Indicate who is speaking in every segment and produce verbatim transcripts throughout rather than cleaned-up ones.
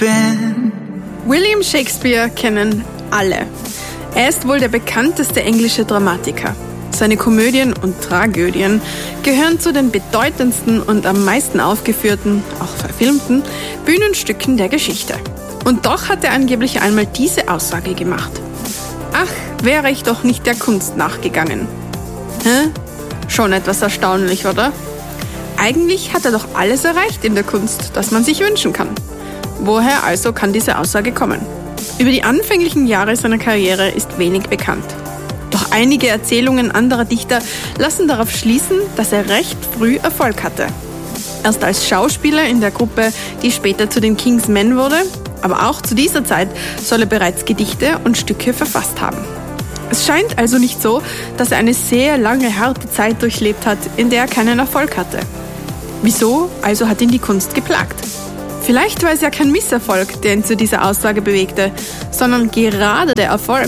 Speaker 1: been.
Speaker 2: William Shakespeare kennen alle. Er ist wohl der bekannteste englische Dramatiker. Seine Komödien und Tragödien gehören zu den bedeutendsten und am meisten aufgeführten, auch verfilmten, Bühnenstücken der Geschichte. Und doch hat er angeblich einmal diese Aussage gemacht. Ach, wäre ich doch nicht der Kunst nachgegangen. Hä? Schon etwas erstaunlich, oder? Eigentlich hat er doch alles erreicht in der Kunst, das man sich wünschen kann. Woher also kann diese Aussage kommen? Über die anfänglichen Jahre seiner Karriere ist wenig bekannt. Doch einige Erzählungen anderer Dichter lassen darauf schließen, dass er recht früh Erfolg hatte. Erst als Schauspieler in der Gruppe, die später zu den King's Men wurde, aber auch zu dieser Zeit soll er bereits Gedichte und Stücke verfasst haben. Es scheint also nicht so, dass er eine sehr lange, harte Zeit durchlebt hat, in der er keinen Erfolg hatte. Wieso also hat ihn die Kunst geplagt? Vielleicht war es ja kein Misserfolg, der ihn zu dieser Aussage bewegte, sondern gerade der Erfolg.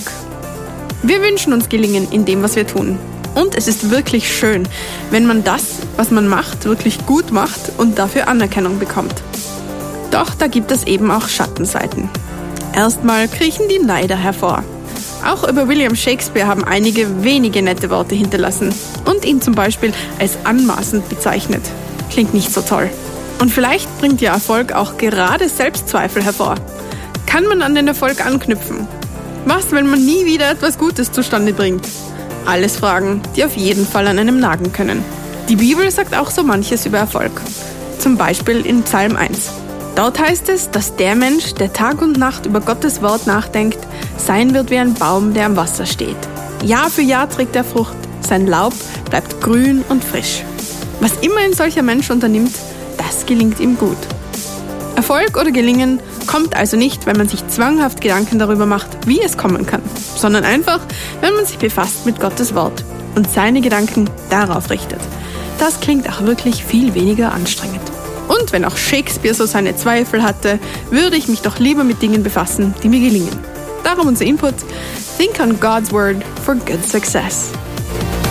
Speaker 2: Wir wünschen uns Gelingen in dem, was wir tun. Und es ist wirklich schön, wenn man das, was man macht, wirklich gut macht und dafür Anerkennung bekommt. Doch da gibt es eben auch Schattenseiten. Erstmal kriechen die Neider hervor. Auch über William Shakespeare haben einige wenige nette Worte hinterlassen und ihn zum Beispiel als anmaßend bezeichnet. Klingt nicht so toll. Und vielleicht bringt ja Erfolg auch gerade Selbstzweifel hervor. Kann man an den Erfolg anknüpfen? Was, wenn man nie wieder etwas Gutes zustande bringt? Alles Fragen, die auf jeden Fall an einem nagen können. Die Bibel sagt auch so manches über Erfolg. Zum Beispiel in Psalm eins. Dort heißt es, dass der Mensch, der Tag und Nacht über Gottes Wort nachdenkt, sein wird wie ein Baum, der am Wasser steht. Jahr für Jahr trägt er Frucht, sein Laub bleibt grün und frisch. Was immer ein solcher Mensch unternimmt, das gelingt ihm gut. Erfolg oder Gelingen kommt also nicht, wenn man sich zwanghaft Gedanken darüber macht, wie es kommen kann, sondern einfach, wenn man sich befasst mit Gottes Wort und seine Gedanken darauf richtet. Das klingt auch wirklich viel weniger anstrengend. Und wenn auch Shakespeare so seine Zweifel hatte, würde ich mich doch lieber mit Dingen befassen, die mir gelingen. Darum unser Input: Think on God's Word for good success.